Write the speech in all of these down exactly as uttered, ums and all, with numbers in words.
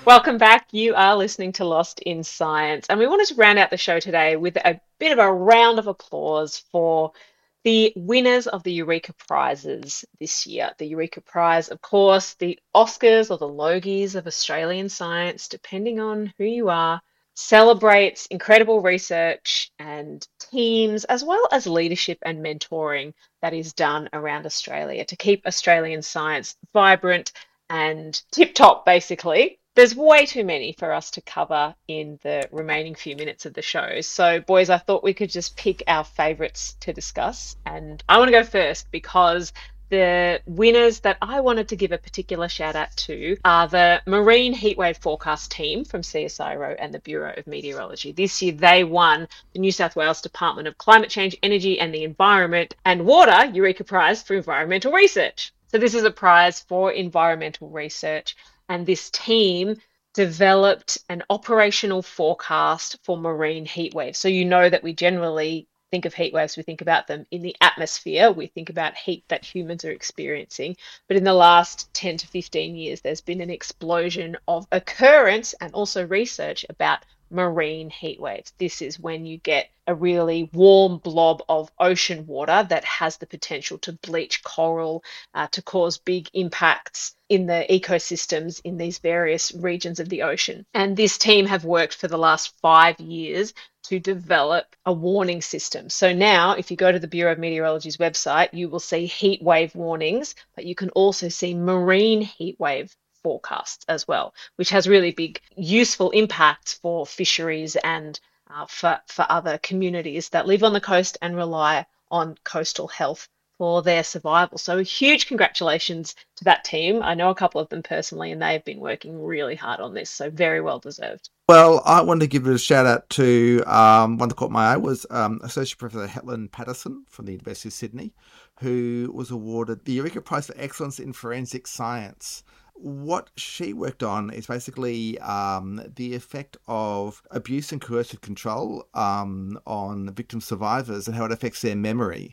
Welcome back. You are listening to Lost in Science, and we wanted to round out the show today with a bit of a round of applause for the winners of the Eureka Prizes this year. The Eureka Prize, of course, the Oscars or the Logies of Australian science, depending on who you are, celebrates incredible research and teams, as well as leadership and mentoring that is done around Australia to keep Australian science vibrant and tip-top, basically. There's way too many for us to cover in the remaining few minutes of the show. So, boys, I thought we could just pick our favourites to discuss. And I want to go first because the winners that I wanted to give a particular shout out to are the Marine Heatwave Forecast team from C S I R O and the Bureau of Meteorology. This year, they won the New South Wales Department of Climate Change, Energy and the Environment and Water Eureka Prize for Environmental Research. So this is a prize for environmental research. And this team developed an operational forecast for marine heat waves. So you know that we generally think of heat waves, we think about them in the atmosphere, we think about heat that humans are experiencing. But in the last ten to fifteen years, there's been an explosion of occurrence and also research about marine heat waves. This is when you get a really warm blob of ocean water that has the potential to bleach coral, uh, to cause big impacts in the ecosystems in these various regions of the ocean. And this team have worked for the last five years to develop a warning system. So now, if you go to the Bureau of Meteorology's website, you will see heat wave warnings, but you can also see marine heat wave forecasts as well, which has really big useful impacts for fisheries and uh, for, for other communities that live on the coast and rely on coastal health for their survival. So huge congratulations to that team. I know a couple of them personally, and they've been working really hard on this, so very well deserved. Well, I wanted to give a shout out to um, one that caught my eye was um, Associate Professor Helen Patterson from the University of Sydney, who was awarded the Eureka Prize for Excellence in Forensic Science. What she worked on is basically um, the effect of abuse and coercive control um, on victim survivors and how it affects their memory.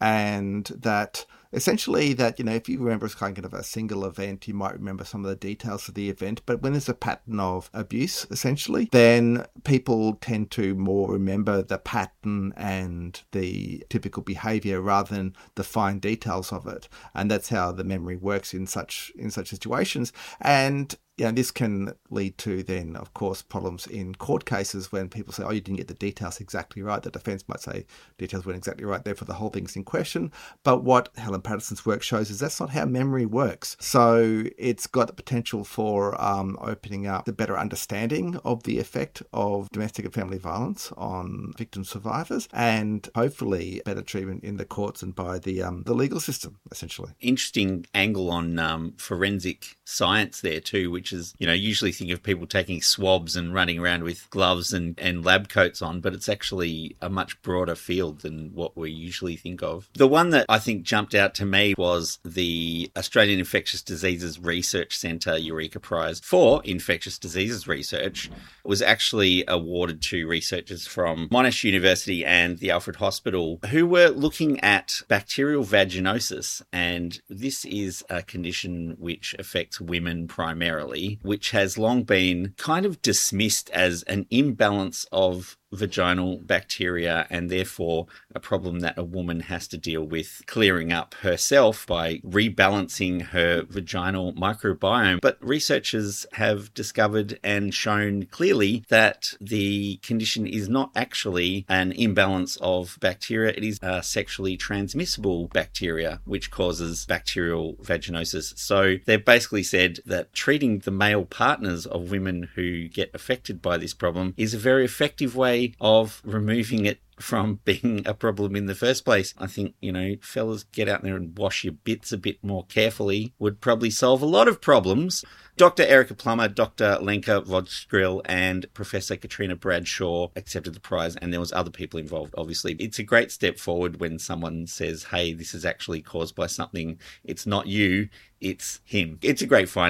And that essentially that, you know, if you remember it's kind of a single event, you might remember some of the details of the event. But when there's a pattern of abuse, essentially, then people tend to more remember the pattern and the typical behavior rather than the fine details of it. And that's how the memory works in such in such situations. And you know, this can lead to then, of course, problems in court cases when people say, oh, you didn't get the details exactly right. The defence might say details weren't exactly right, therefore the whole thing's in question. But what Helen Patterson's work shows is that's not how memory works. So it's got the potential for um, opening up the better understanding of the effect of domestic and family violence on victim survivors and hopefully better treatment in the courts and by the um, the legal system, essentially. Interesting angle on um, forensic science there too, which is, you know, usually think of people taking swabs and running around with gloves and, and lab coats on, but it's actually a much broader field than what we usually think of. The one that I think jumped out to me was the Australian Infectious Diseases Research Centre Eureka Prize for Infectious Diseases Research. It was actually awarded to researchers from Monash University and the Alfred Hospital who were looking at bacterial vaginosis, and this is a condition which affects women primarily, which has long been kind of dismissed as an imbalance of vaginal bacteria and therefore a problem that a woman has to deal with clearing up herself by rebalancing her vaginal microbiome. But researchers have discovered and shown clearly that the condition is not actually an imbalance of bacteria. It is a sexually transmissible bacteria which causes bacterial vaginosis. So they've basically said that treating the male partners of women who get affected by this problem is a very effective way of removing it from being a problem in the first place. I think, you know, fellas, get out there and wash your bits a bit more carefully would probably solve a lot of problems. Doctor Erica Plummer, Doctor Lenka Vodskrill and Professor Katrina Bradshaw accepted the prize, and there was other people involved, obviously. It's a great step forward when someone says, hey, this is actually caused by something. It's not you, it's him. It's a great finding.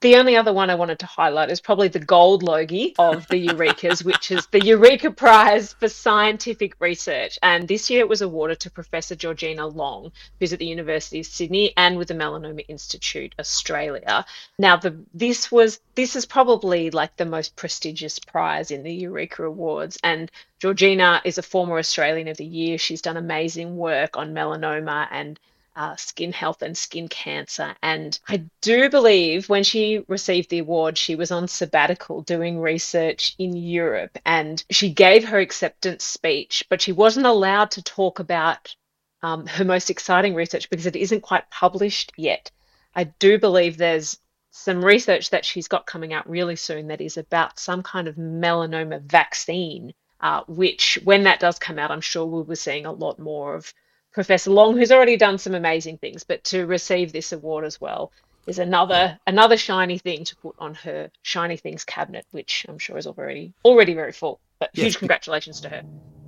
The only other one I wanted to highlight is probably the gold Logie of the Eurekas, which is the Eureka Prize for Scientific Research. And this year it was awarded to Professor Georgina Long, who's at the University of Sydney and with the Melanoma Institute Australia. Now, the this was this is probably like the most prestigious prize in the Eureka Awards. And Georgina is a former Australian of the Year. She's done amazing work on melanoma and Uh, skin health and skin cancer. And I do believe when she received the award, she was on sabbatical doing research in Europe, and she gave her acceptance speech, but she wasn't allowed to talk about um, her most exciting research because it isn't quite published yet. I do believe there's some research that she's got coming out really soon that is about some kind of melanoma vaccine, uh, which when that does come out, I'm sure we'll be seeing a lot more of Professor Long, who's already done some amazing things, but to receive this award as well is another another shiny thing to put on her shiny things cabinet, which I'm sure is already already very full. But huge Yes. congratulations to her.